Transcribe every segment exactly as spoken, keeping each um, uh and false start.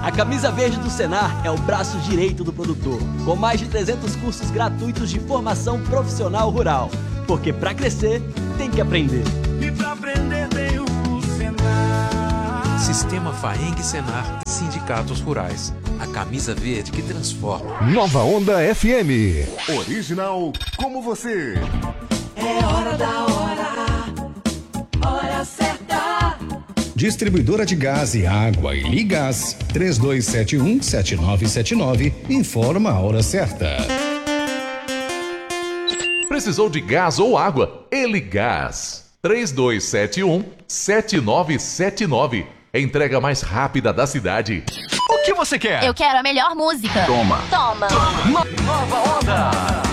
A Camisa Verde do Senar é o braço direito do produtor, com mais de trezentos cursos gratuitos de formação profissional rural. Porque para crescer, tem que aprender. E pra aprender tem o Senar. Sistema Faeng Senar, Sindicatos Rurais. A camisa verde que transforma. Nova Onda F M. Original como você. É hora da hora. Hora certa. Distribuidora de gás e água e Ligás. três dois sete um, sete nove sete nove. Informa a hora certa. Precisou de gás ou água? Eligás. três dois sete um, sete nove sete nove. Entrega mais rápida da cidade. O que você quer? Eu quero a melhor música. Toma. Toma. No- Nova Onda.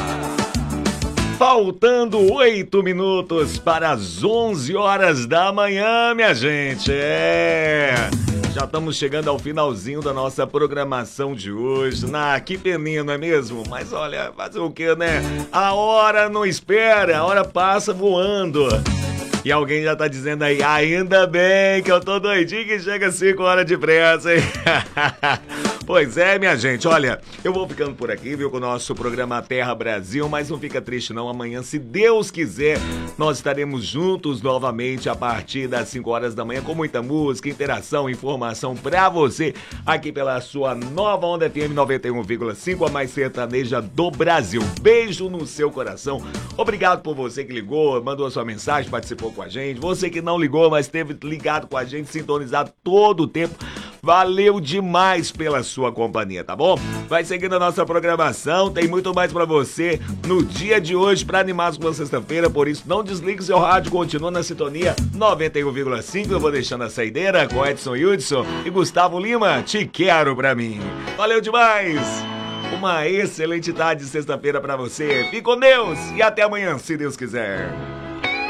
Faltando oito minutos para as onze horas da manhã, minha gente. É. Já estamos chegando ao finalzinho da nossa programação de hoje. Na que peninha, não é mesmo? Mas olha, fazer o que, né? A hora não espera, a hora passa voando. E alguém já tá dizendo aí, ainda bem que eu tô doidinho que chega cinco horas depressa, hein? Pois é, minha gente, olha, eu vou ficando por aqui, viu, com o nosso programa Terra Brasil, mas não fica triste não, amanhã, se Deus quiser, nós estaremos juntos novamente a partir das cinco horas da manhã, com muita música, interação, informação pra você, aqui pela sua Nova Onda F M noventa e um vírgula cinco, a mais sertaneja do Brasil. Beijo no seu coração, obrigado por você que ligou, mandou a sua mensagem, participou com a gente, você que não ligou, mas esteve ligado com a gente, sintonizado todo o tempo, valeu demais pela sua companhia, tá bom? Vai seguindo a nossa programação, tem muito mais pra você no dia de hoje pra animar a sua sexta-feira, por isso não desligue seu rádio, continua na sintonia noventa e um vírgula cinco, eu vou deixando a saideira com Edson Hudson e Gustavo Lima, Te Quero Pra Mim. Valeu demais! Uma excelente tarde de sexta-feira pra você, fique com Deus e até amanhã, se Deus quiser.